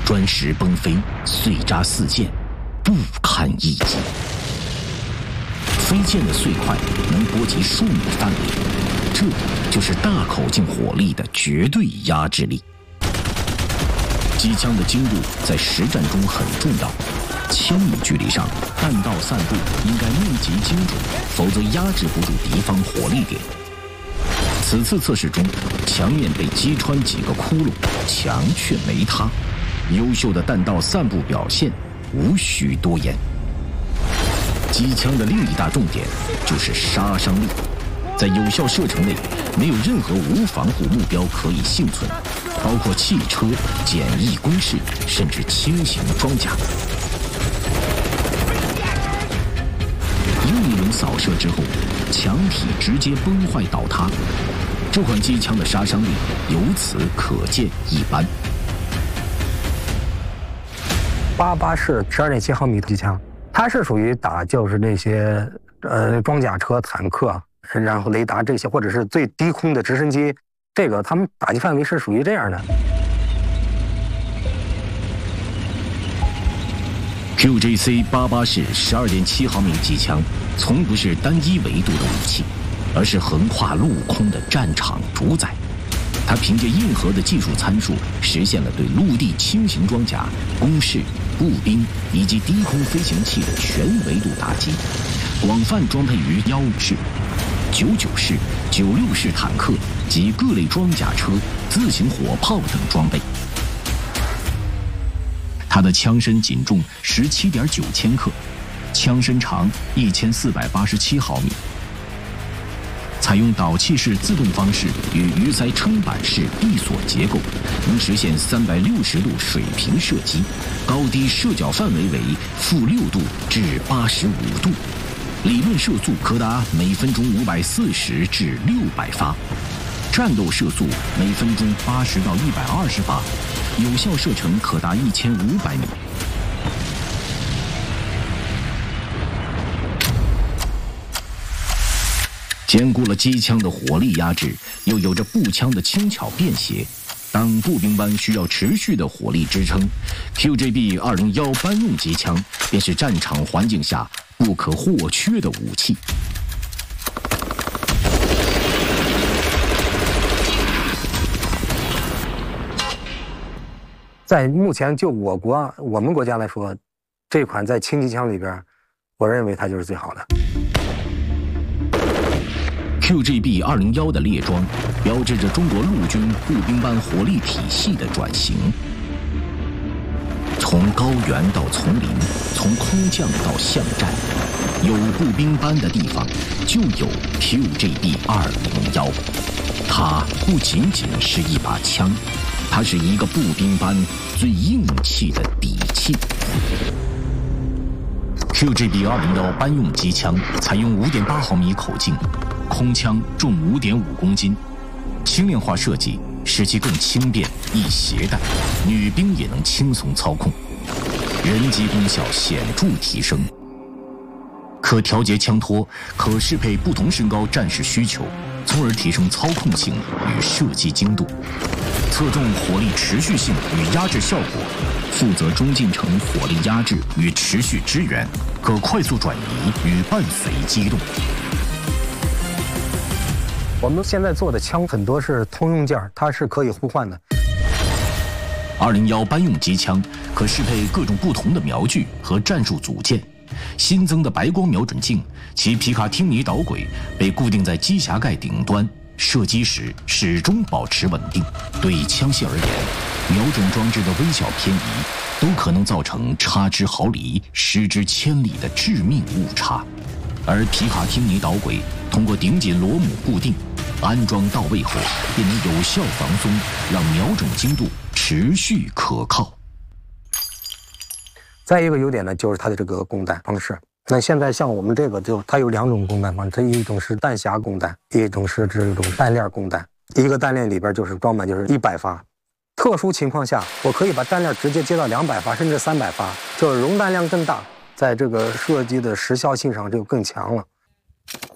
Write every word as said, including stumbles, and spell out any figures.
砖石崩飞，碎渣四溅，不堪一击。飞溅的碎块能波及数米范围，这就是大口径火力的绝对压制力。机枪的精度在实战中很重要，千米距离上弹道散布应该密集精准，否则压制不住敌方火力点。此次测试中，墙面被击穿几个窟窿，墙却没塌，优秀的弹道散布表现无需多言。机枪的另一大重点就是杀伤力，在有效射程内，没有任何无防护目标可以幸存，包括汽车、简易工事，甚至轻型装甲。又一轮扫射之后，墙体直接崩坏倒塌，这款机枪的杀伤力由此可见一斑。 八八式十二点七毫米机枪。它是属于打就是那些呃装甲车、坦克，然后雷达这些，或者是最低空的直升机，这个他们打击范围是属于这样的。 Q J C 八八式十二点七毫米机枪从不是单一维度的武器，而是横跨陆空的战场主宰。它凭借硬核的技术参数，实现了对陆地轻型装甲、工事、步兵以及低空飞行器的全维度打击，广泛装配于幺五式、九九式、九六式坦克及各类装甲车、自行火炮等装备。它的枪身仅重十七点九千克，枪身长一千四百八十七毫米。采用导气式自动方式与鱼鳃撑板式闭锁结构，能实现三百六十度水平射击，高低射角范围为负六度至八十五度，理论射速可达每分钟五百四十至六百发，战斗射速每分钟八十到一百二十发，有效射程可达一千五百米。兼顾了机枪的火力压制，又有着步枪的轻巧便携。当步兵班需要持续的火力支撑 ，Q J B 二零一班用机枪便是战场环境下不可或缺的武器。 在目前就我国我们国家来说，这款在轻机枪里边，我认为它就是最好的。 Q J B 二零一的列装，标志着中国陆军步兵班火力体系的转型。从高原到丛林，从空降到巷战，有步兵班的地方就有 Q J B 二零一。它不仅仅是一把枪，它是一个步兵班最硬气的底气。Q J B 二零一班用机枪采用五点八毫米口径。空枪重五点五公斤，轻量化设计使其更轻便易携带，女兵也能轻松操控，人机功效显著提升。可调节枪托，可适配不同身高战士需求，从而提升操控性与射击精度。侧重火力持续性与压制效果，负责中近程火力压制与持续支援，可快速转移与伴随机动。 我们现在做的枪很多是通用件，它是可以互换的。 二零一班用机枪可适配各种不同的瞄具和战术组件。新增的白光瞄准镜，其皮卡汀尼导轨被固定在机匣盖顶端，射击时始终保持稳定。对枪械而言，瞄准装置的微小偏移都可能造成差之毫厘、失之千里的致命误差。而皮卡汀尼导轨通过顶紧螺母固定，安装到位后便能有效防松，让瞄准精度持续可靠。 再一个优点呢，就是它的这个供弹方式。那现在像我们这个就它有两种供弹方式，它一种是弹匣供弹，一种是这种弹链供弹。一个弹链里边就是装满就是一百发，特殊情况下我可以把弹链直接接到两百发甚至三百发，就是容弹量更大，在这个射击的时效性上就更强了。